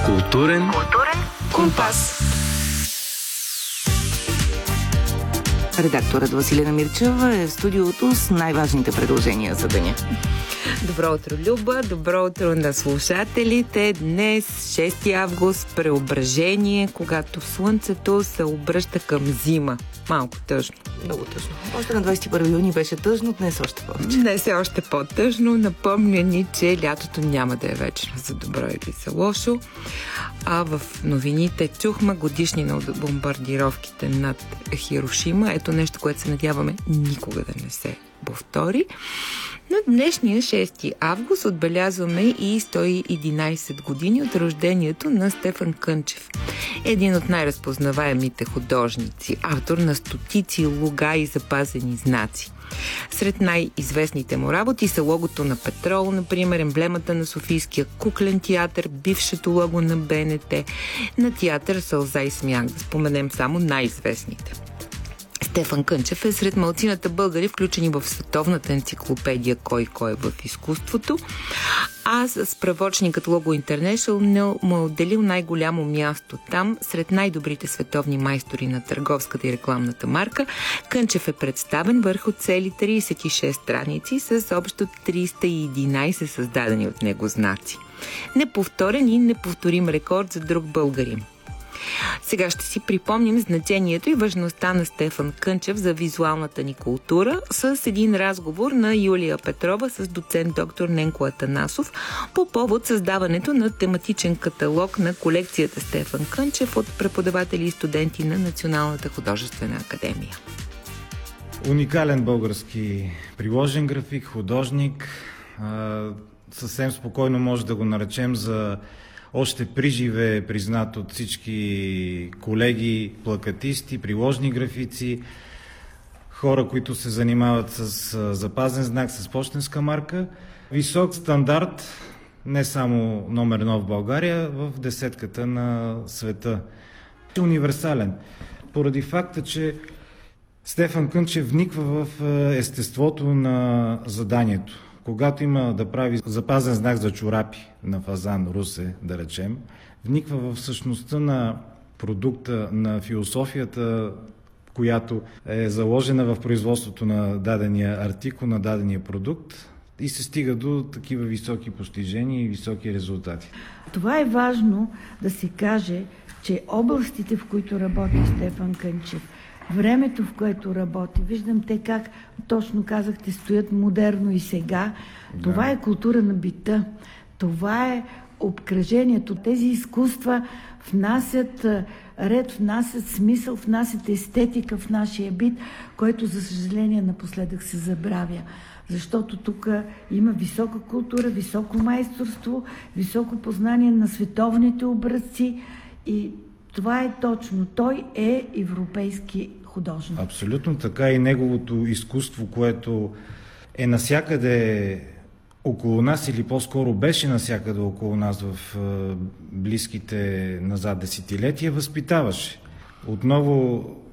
Културен компас. Редакторът Василина Мирчева е в студиото с най-важните предложения за деня. Добро утро, Люба! Добро утро на слушателите! Днес, 6 август, преображение, когато слънцето се обръща към зима. Малко тъжно. Много тъжно. Още на 21 юни беше тъжно, днес още повече. Днес е още по-тъжно. Напомня ни, че лятото няма да е вечно за добро или за лошо. А в новините чухме годишнина от бомбардировките над Хирошима. Ето нещо, което се надяваме никога да не се повтори. На днешния 6 август отбелязваме и 111 години от рождението на Стефан Кънчев. Един от най-разпознаваемите художници, автор на стотици луга и запазени знаци. Сред най-известните му работи са логото на Петрол, например, емблемата на Софийския куклен театър, бившето лого на БНТ, на театър Сълза и смях, да споменем само най-известните. Стефан Кънчев е сред малцината българи, включени в световната енциклопедия Кой е в изкуството, а справочникът Logo International му е отделил най-голямо място там. Сред най-добрите световни майстори на търговската и рекламната марка Кънчев е представен върху цели 36 страници с общо 311 създадени от него знаци. Неповторен и неповторим рекорд за друг българин. Сега ще си припомним значението и важността на Стефан Кънчев за визуалната ни култура с един разговор на Юлия Петрова с доцент доктор Ненко Атанасов по повод създаването на тематичен каталог на колекцията Стефан Кънчев от преподаватели и студенти на Националната художествена академия. Уникален български приложен график, художник. Съвсем спокойно може да го наречем за още приживе признат от всички колеги, плакатисти, приложни графици, хора, които се занимават с запазен знак, с пощенска марка. Висок стандарт, не само номер 1 в България, в десетката на света. Универсален, поради факта, че Стефан Кънчев вниква в естеството на заданието. Когато има да прави запазен знак за чорапи на Фазан, Русе, да речем, вниква в същността на продукта, на философията, която е заложена в производството на дадения артикул, на дадения продукт и се стига до такива високи постижения и високи резултати. Това е важно да се каже, че областите, в които работи Стефан Кънчев, времето, в което работи, виждам те как, точно казахте, стоят модерно и сега. Да. Това е култура на бита. Това е обкръжението. Тези изкуства внасят ред, внасят смисъл, внасят естетика в нашия бит, който, за съжаление, напоследък се забравя. Защото тук има висока култура, високо майсторство, високо познание на световните образци и това е точно. Той е европейски художник. Абсолютно така и неговото изкуство, което е насякъде около нас или по-скоро беше насякъде около нас в близките назад десетилетия, възпитаваше. Отново